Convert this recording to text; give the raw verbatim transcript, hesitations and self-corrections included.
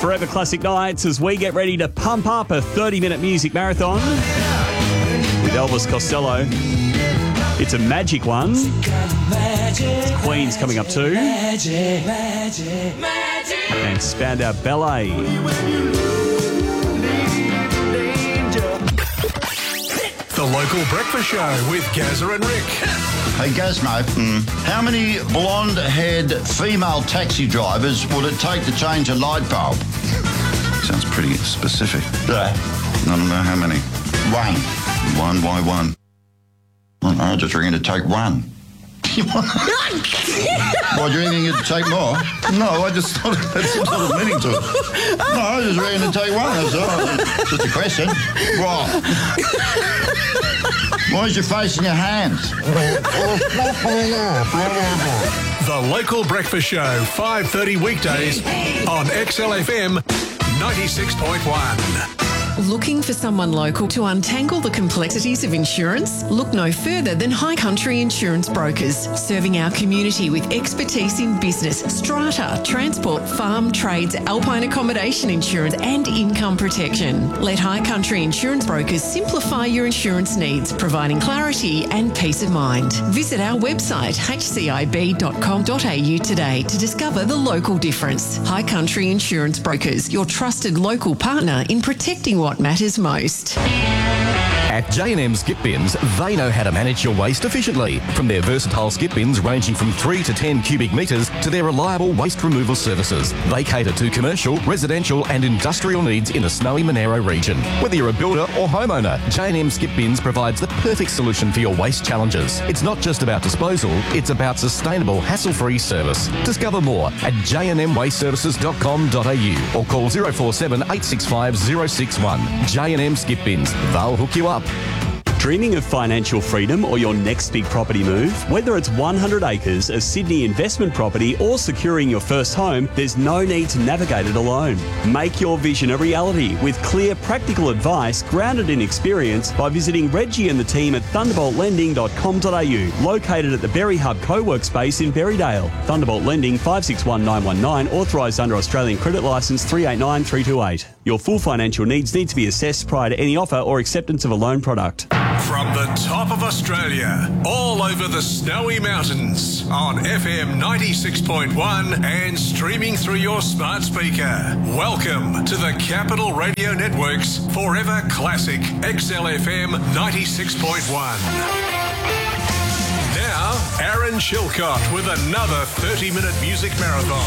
Forever Classic Nights as we get ready to pump up a thirty-minute music marathon with Elvis Costello. It's a magic one. It's Queen's coming up too. And Spandau Ballet. The Local Breakfast Show with Gazza and Rick. Hey, Gazmo, mm. how many blonde-haired female taxi drivers would it take to change a light bulb? Sounds pretty specific. Yeah. I don't know how many. One. One by one. I don't know, I just reckon it'd take one. What, do you reckon it'd take more? No, I just thought that's some sort of meaning to it. No, I just reckon it'd take one, that's all. Just a question. What? Why's your face in your hands? The Local Breakfast Show, five thirty weekdays on X L F M ninety-six point one. Looking for someone local to untangle the complexities of insurance? Look no further than High Country Insurance Brokers, serving our community with expertise in business, strata, transport, farm, trades, alpine accommodation insurance and income protection. Let High Country Insurance Brokers simplify your insurance needs, providing clarity and peace of mind. Visit our website h c i b dot com dot a u today to discover the local difference. High Country Insurance Brokers, your trusted local partner in protecting what matters most. At J and M Skip Bins, they know how to manage your waste efficiently. From their versatile skip bins ranging from three to ten cubic metres to their reliable waste removal services, they cater to commercial, residential and industrial needs in the snowy Monaro region. Whether you're a builder or homeowner, J and M Skip Bins provides the perfect solution for your waste challenges. It's not just about disposal, it's about sustainable, hassle-free service. Discover more at j and m waste services dot com dot a u or call zero four seven eight six five zero six one. J and M Skip Bins, they'll hook you up. Dreaming of financial freedom or your next big property move? Whether it's one hundred acres, a Sydney investment property or securing your first home, there's no need to navigate it alone. Make your vision a reality with clear, practical advice grounded in experience by visiting Reggie and the team at thunderbolt lending dot com dot a u, located at the Berry Hub co-work space in Berrydale. Thunderbolt Lending five six one nine one nine, authorised under Australian Credit Licence three eight nine three two eight. Your full financial needs need to be assessed prior to any offer or acceptance of a loan product. From the top of Australia, all over the snowy mountains, on F M ninety-six point one and streaming through your smart speaker. Welcome to the Capital Radio Network's Forever Classic X L F M ninety-six point one. Now, Aaron Chilcott with another thirty-minute music marathon.